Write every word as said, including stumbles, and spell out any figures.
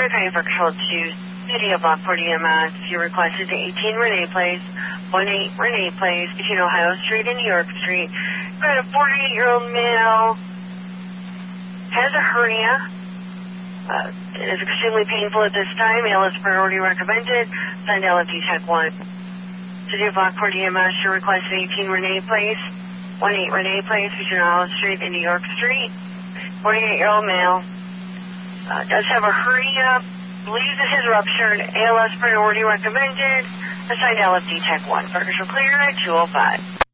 County for Control two, City of Lockport E M S. You requested the eighteen Renee Place, one eight Renee Place, between Ohio Street and New York Street. You got a forty-eight-year-old male, has a hernia. Uh, it is extremely painful at this time. A L S priority recommended. Signed L F D Tech one. City of Lockport E M S, you requested eighteen Renee Place, one eight Renee Place, between Ohio Street and New York Street. forty-eight-year-old male. Uh, does have a hernia, believes this is ruptured, A L S priority recommended, assigned L F D Tech one. Furniture clear at two oh five.